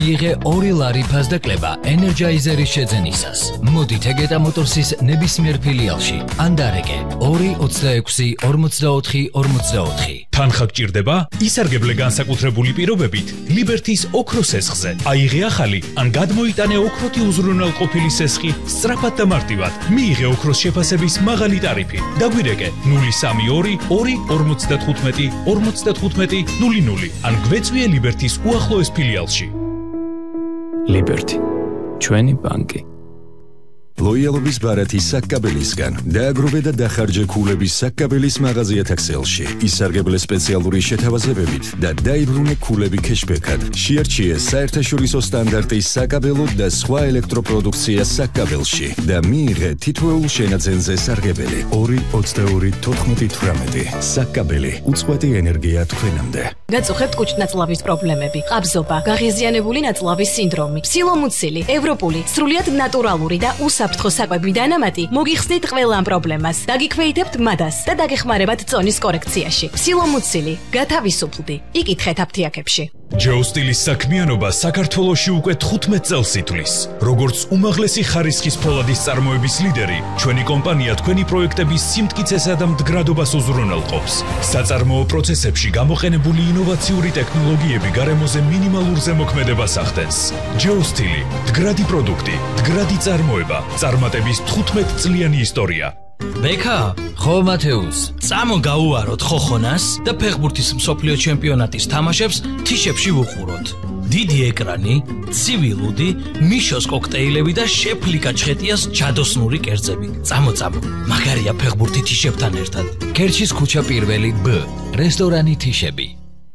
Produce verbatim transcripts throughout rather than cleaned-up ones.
იღე ორი ლარი ფასდაკლება ენერჯაიზერის შეძენისას. მოდით ეგეტა მოტორსის ნებისმიერ ფილიალში. ან დარეგე ორი ოცდაექვსი ორმოცდაოთხი ორმოცდაოთხი. თანხა გჭირდება? ისარგებლე განსაკუთრებული პირობებით ლიბერთის ოქროს სესხზე. აიღე ახალი ან გადმოიტანე ოქროთი უზრუნველყოფილი სესხი სწრაფად და მარტივად. მიიღე ოქროს შეფასების მაღალი ტარიფი. დაგვირეკე ნული სამი ორი ორი ორმოცდათხუთმეტი ორმოცდათხუთმეტი ნული ნული ან გვეწვიე ლიბერთის უახლოეს ფილიალში. ლიბერთი, ჩვენი ბანკი. ლოიალობის ბარათი საკკაბელისგან დააგროვე და დახარჯე ქულების საკკაბელის მაღაზიათა ქსელში. ისარგებლე სპეციალური შეთავაზებებით და დაიბრუნე ქულები ქეშბექად. შეარჩიე საერთაშორისო სტანდარტის საკაბელო და სხვა ელექტროპროდუქცია საკკაბელში და მიიღე თითოეულ შენაძენზე სარგებელი. ორი ოცდაორი თოთხმეტი თვრამეტი. საკკაბელი უწყვეტი ენერგია თქვენამდე. გაწუხებთ კუჭ-ნაწლავის პრობლემები, ყაბზობა, გაღიზიანებული ნაწლავის სინდრომი, ფსილომუცილი, ევროპული, სრულიად ნატურალური და უსაფრთხო საკვები დანამატი მოგიხსნით ყველა ამ პრობლემას. დაგიქვეითებთ მადას და დაგეხმარებათ წონის კორექციაში. ფსილომუცილი, გათავისუფლდი. იკითხეთ აფთიაქებში. ჯეოსტილის საქმიანობა საქართველოში უკვე თხუთმეტ წელს ითვლის. როგორც უმაღლესი ხარისხის ფოლადის წარმოების ლიდერი, ჩვენი კომპანია თქვენი პროექტების სიმტკიცესა და მდგრადობას უზრუნველყოფს. საწარმოო პროცესებში გამოყენებული ინოვაციური ტექნოლოგიები გარემოზე მინიმალურ ზემოქმედებას ახდენს. ჯეოსტილი, მდგრადი პროდუქტი, მდგრადი წარმოება, წარმატების თხუთმეტწლიანი ისტორია. ბექა, ხო მათეუს, წამო გაუაროთ ხოხონას და ფეხბურთის მსოფლიო ჩემპიონატის თამაშებს თიშებში ვუყუროთ. დიდი ეკრანი, ცივი ლუდი, მიშოს კოქტეილები და შეფ ლიკაჩხეტიას ჯადოსნური კერძები. წამო წამო, მაგარია ფეხბურთი თიშებთან ერთად. ქერჩის ქუჩა პირველი B, რესტორანი თიშები.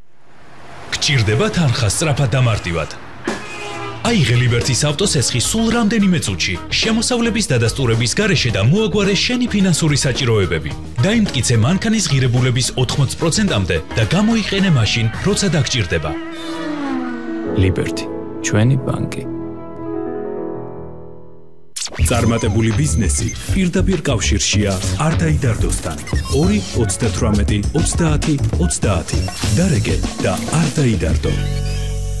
გჭირდება თანხა სწრაფად და მარტივად. აიღე ლიბერთის ავტოსესხი სულ რამდენიმე წუთში, შემოსავლების დადასტურების გარეშე და მოაგვარე შენი ფინანსური საჭიროებები. დაიმტკიცე მანქანის ღირებულების ოთხმოცი პროცენტამდე და გამოიყენე მაშინ, როცა დაგჭირდება. ლიბერთი, ჩვენი ბანკი. წარმატებული ბიზნესი პირდაპირ კავშირშია არტაიდარდოსთან. ორი ოცდათვრამეტი ოცდაათი ოცდაათი. დარეგე და არტაიდარდო.